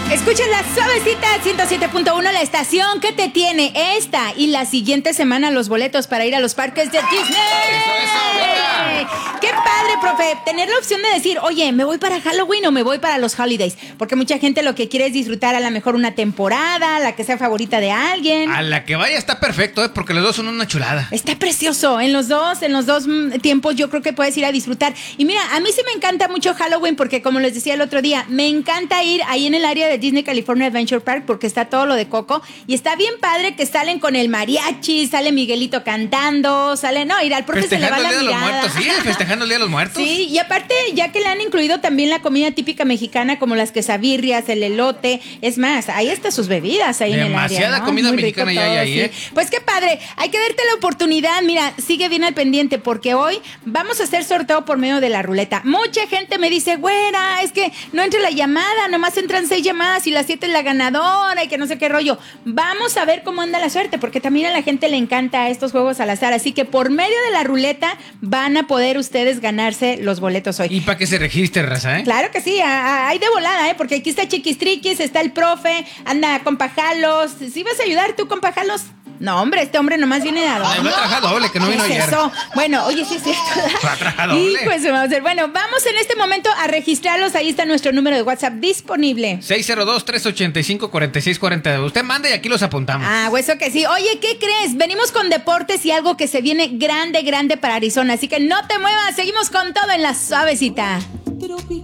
Escuchen la suavecita 107.1, la estación que te tiene esta y la siguiente semana los boletos para ir a los parques de Disney. Eso, Qué padre, profe, tener la opción de decir, oye, ¿me voy para Halloween o me voy para los holidays? Porque mucha gente lo que quiere es disfrutar a lo mejor una temporada, la que sea favorita de alguien. A la que vaya está perfecto, porque los dos son una chulada. Está precioso, en los dos tiempos yo creo que puedes ir a disfrutar. Y mira, a mí sí me encanta mucho Halloween porque como les decía el otro día, me encanta ir ahí en el área de Disney California Adventure Park porque está todo lo de Coco y está bien padre que salen con el mariachi, sale Miguelito cantando, ir al profe se le va la mirada. Festejando el Día de los Muertos, sí, festejando el Día de los Muertos. Sí, y aparte ya que le han incluido también la comida típica mexicana como las quesabirrias, el elote, es más, ahí están sus bebidas ahí en el área. Demasiada comida Muy mexicana rico ya hay todo, ahí, sí. ¿eh? Pues qué padre, hay que darte la oportunidad, mira, sigue bien al pendiente porque hoy vamos a hacer sorteo por medio de la ruleta. Mucha gente me dice, güera, es que no entre la llamada, nomás entran 6 llamadas y las 7 es la ganadora y que no sé qué rollo. Vamos a ver cómo anda la suerte, porque también a la gente le encanta estos juegos al azar, así que por medio de la ruleta van a poder ustedes ganarse los boletos hoy. Y para que se registre, raza, ¿eh? Claro que sí, hay de volada, porque aquí está Chiquistriquis, está el profe, anda compa Jalos. ¿Sí vas a ayudar tú, compa Jalos? No, hombre, este hombre nomás viene de adorno. Me ha trabajado doble, que no vino ayer. Eso. Bueno, oye, sí es cierto. Me ha trabajado doble. Pues vamos a hacer. Bueno, vamos en este momento a registrarlos. Ahí está nuestro número de WhatsApp disponible. 602-385-4640. Usted manda y aquí los apuntamos. Hueso que sí. Oye, ¿qué crees? Venimos con deportes y algo que se viene grande para Arizona. Así que no te muevas. Seguimos con todo en la suavecita. Tropical.